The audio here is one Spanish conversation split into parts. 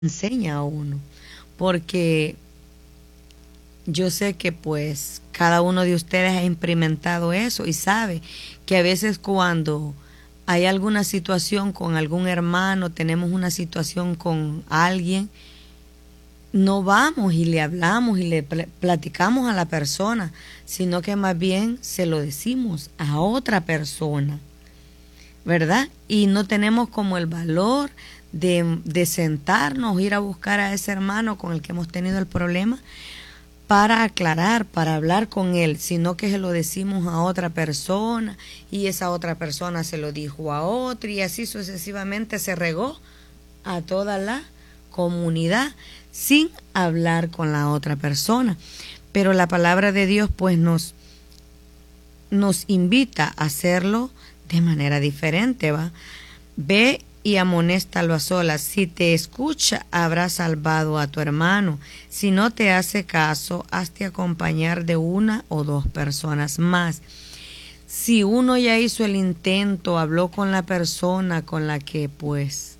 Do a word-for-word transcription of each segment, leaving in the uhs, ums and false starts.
enseña a uno, porque yo sé que pues cada uno de ustedes ha experimentado eso y sabe que a veces cuando hay alguna situación con algún hermano, tenemos una situación con alguien, no vamos y le hablamos y le pl- platicamos a la persona, sino que más bien se lo decimos a otra persona, ¿verdad? Y no tenemos como el valor de, de sentarnos, ir a buscar a ese hermano con el que hemos tenido el problema para aclarar, para hablar con él, sino que se lo decimos a otra persona y esa otra persona se lo dijo a otra y así sucesivamente se regó a toda la comunidad sin hablar con la otra persona. Pero la palabra de Dios pues nos, nos invita a hacerlo de manera diferente, ¿va? Ve y amonéstalo a solas. Si te escucha, habrás salvado a tu hermano. Si no te hace caso, hazte acompañar de una o dos personas más. Si uno ya hizo el intento, habló con la persona con la que pues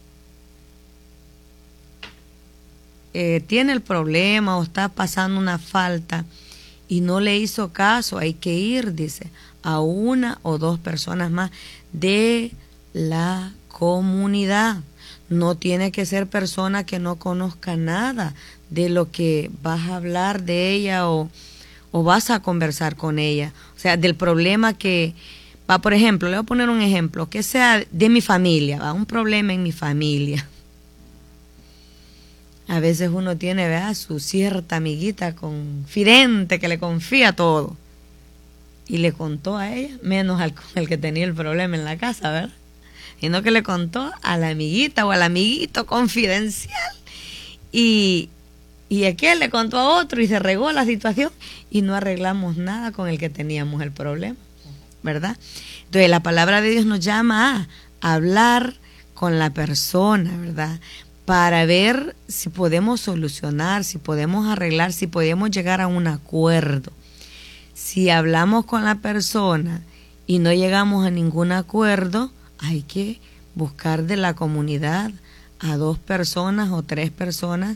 eh, tiene el problema o está pasando una falta y no le hizo caso, hay que ir, dice, a una o dos personas más de la comunidad. No tiene que ser persona que no conozca nada de lo que vas a hablar de ella o, o vas a conversar con ella. O sea, del problema que va, por ejemplo, le voy a poner un ejemplo, que sea de mi familia, va, un problema en mi familia. A veces uno tiene, ¿verdad?, su cierta amiguita confidente que le confía todo. Y le contó a ella, menos al con el que tenía el problema en la casa, ¿verdad? Sino que le contó a la amiguita o al amiguito confidencial. Y, y aquel le contó a otro y se regó la situación y no arreglamos nada con el que teníamos el problema, ¿verdad? Entonces la palabra de Dios nos llama a hablar con la persona, ¿verdad?, para ver si podemos solucionar, si podemos arreglar, si podemos llegar a un acuerdo. Si hablamos con la persona y no llegamos a ningún acuerdo, hay que buscar de la comunidad a dos personas o tres personas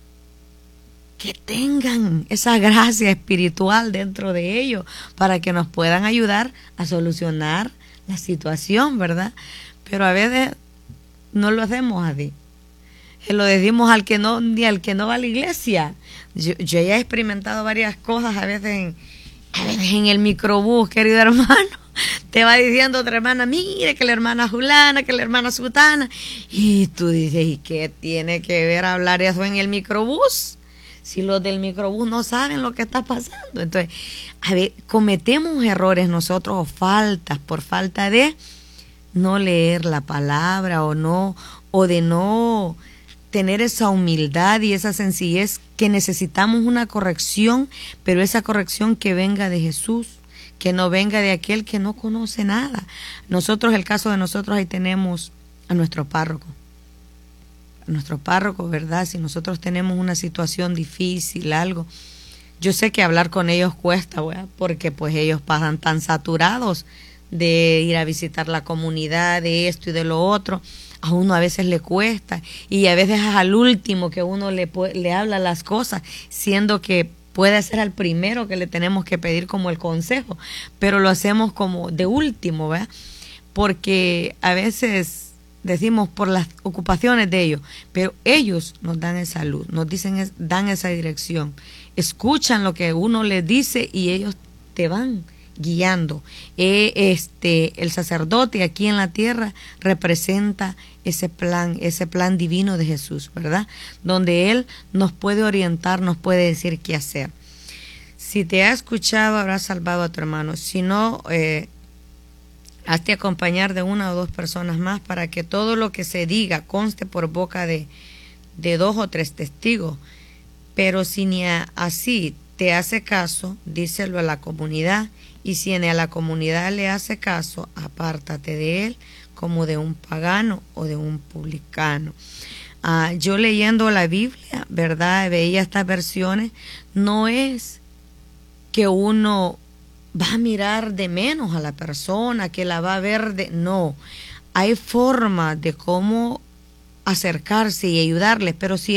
que tengan esa gracia espiritual dentro de ellos para que nos puedan ayudar a solucionar la situación, ¿verdad? Pero a veces no lo hacemos así. Se lo decimos al que no, ni al que no va a la iglesia. Yo, yo ya he experimentado varias cosas a veces en, a veces en el microbús, querido hermano. Te va diciendo otra hermana, mire que la hermana Julana, que la hermana Sutana. Y tú dices, ¿y qué tiene que ver hablar eso en el microbús? Si los del microbús no saben lo que está pasando. Entonces, a ver, cometemos errores nosotros o faltas por falta de no leer la palabra o no, o de no tener esa humildad y esa sencillez que necesitamos una corrección, pero esa corrección que venga de Jesús, que no venga de aquel que no conoce nada. Nosotros, el caso de nosotros, ahí tenemos a nuestro párroco. A nuestro párroco, ¿verdad? Si nosotros tenemos una situación difícil, algo, yo sé que hablar con ellos cuesta, ¿verdad?, porque pues ellos pasan tan saturados de ir a visitar la comunidad, de esto y de lo otro. A uno a veces le cuesta y a veces es al último que uno le, le habla las cosas, siendo que puede ser al primero que le tenemos que pedir como el consejo, pero lo hacemos como de último, ¿verdad? Porque a veces decimos por las ocupaciones de ellos, pero ellos nos dan esa luz, nos dicen, dan esa dirección, escuchan lo que uno les dice y ellos te van guiando. Eh, este, el sacerdote aquí en la tierra representa ese plan, ese plan divino de Jesús, ¿verdad? Donde Él nos puede orientar, nos puede decir qué hacer. Si te ha escuchado, habrás salvado a tu hermano. Si no, eh, hazte acompañar de una o dos personas más para que todo lo que se diga conste por boca de, de dos o tres testigos. Pero si ni así te hace caso, díselo a la comunidad, y si ni a la comunidad le hace caso, apártate de él como de un pagano o de un publicano. Ah, yo leyendo la Biblia, ¿verdad?, veía estas versiones, no es que uno va a mirar de menos a la persona, que la va a ver de... No, hay formas de cómo acercarse y ayudarles, pero si